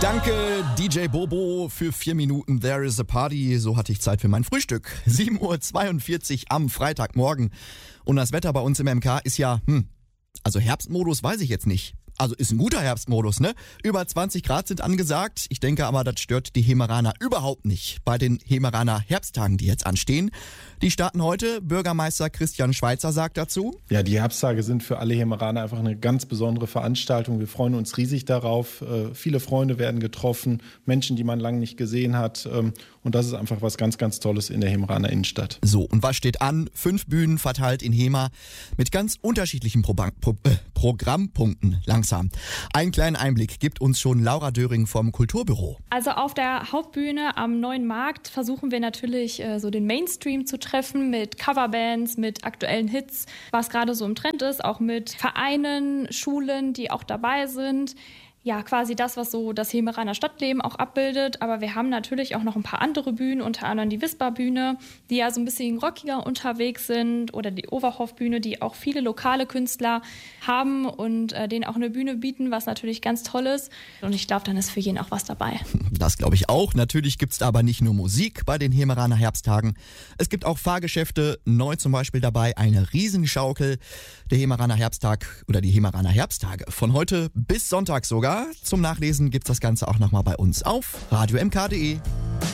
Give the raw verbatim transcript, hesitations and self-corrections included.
Danke, D J Bobo, für vier Minuten There is a Party. So hatte ich Zeit für mein Frühstück. sieben Uhr zweiundvierzig am Freitagmorgen. Und das Wetter bei uns im M K ist ja, hm, also Herbstmodus weiß ich jetzt nicht. Also ist ein guter Herbstmodus, ne? Über zwanzig Grad sind angesagt. Ich denke aber, das stört die Hemeraner überhaupt nicht bei den Hemeraner Herbsttagen, die jetzt anstehen. Die starten heute. Bürgermeister Christian Schweitzer sagt dazu: Ja, die Herbsttage sind für alle Hemeraner einfach eine ganz besondere Veranstaltung. Wir freuen uns riesig darauf. Äh, viele Freunde werden getroffen, Menschen, die man lange nicht gesehen hat. Ähm, und das ist einfach was ganz, ganz Tolles in der Hemeraner Innenstadt. So, und was steht an? Fünf Bühnen verteilt in Hema mit ganz unterschiedlichen Pro- Pro- äh, Programmpunkten. Langsam. Einen kleinen Einblick gibt uns schon Laura Döring vom Kulturbüro. Also auf der Hauptbühne am Neuen Markt versuchen wir natürlich äh, so den Mainstream zu treffen mit Coverbands, mit aktuellen Hits, was gerade so im Trend ist, auch mit Vereinen, Schulen, die auch dabei sind. Ja, quasi das, was so das Hemeraner Stadtleben auch abbildet. Aber wir haben natürlich auch noch ein paar andere Bühnen, unter anderem die Wisper-Bühne, die ja so ein bisschen rockiger unterwegs sind, oder die Overhoff-Bühne, die auch viele lokale Künstler haben und äh, denen auch eine Bühne bieten, was natürlich ganz toll ist. Und ich glaube, dann ist für jeden auch was dabei. Das glaube ich auch. Natürlich gibt es da aber nicht nur Musik bei den Hemeraner Herbsttagen. Es gibt auch Fahrgeschäfte, neu zum Beispiel dabei eine Riesenschaukel. Der Hemeraner Herbsttag oder die Hemeraner Herbsttage von heute bis Sonntag sogar. Zum Nachlesen gibt's das Ganze auch nochmal bei uns auf radio m k punkt d e.